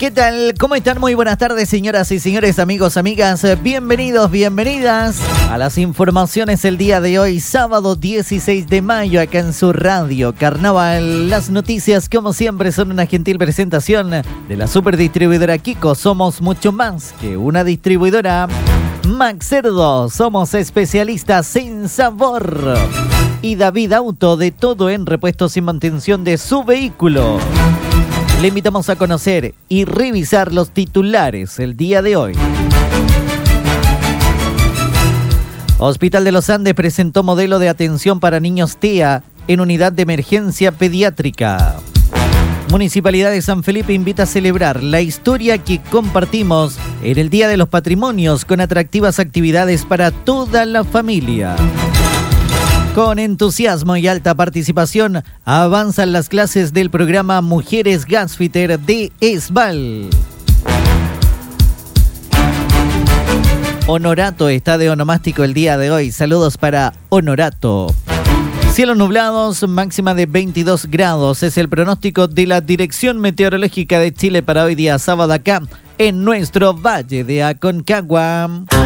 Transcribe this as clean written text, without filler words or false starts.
¿Qué tal? ¿Cómo están? Muy buenas tardes, señoras y señores, amigos, amigas. Bienvenidos, bienvenidas a las informaciones el día de hoy, sábado 16 de mayo, acá en su radio Carnaval. Las noticias, como siempre, son una gentil presentación de la superdistribuidora Kiko. Somos mucho más que una distribuidora. Max Cerdo, somos especialistas en sabor. Y David Auto, de todo en repuestos y mantención de su vehículo. Le invitamos a conocer y revisar los titulares el día de hoy. Hospital de los Andes presentó modelo de atención para niños TEA en unidad de emergencia pediátrica. Municipalidad de San Felipe invita a celebrar la historia que compartimos en el Día de los Patrimonios con atractivas actividades para toda la familia. Con entusiasmo y alta participación, avanzan las clases del programa Mujeres Gasfitter de ESBAL. Honorato está de onomástico el día de hoy. Saludos para Honorato. Cielos nublados, máxima de 22 grados. Es el pronóstico de la Dirección Meteorológica de Chile para hoy día sábado acá en nuestro Valle de Aconcagua.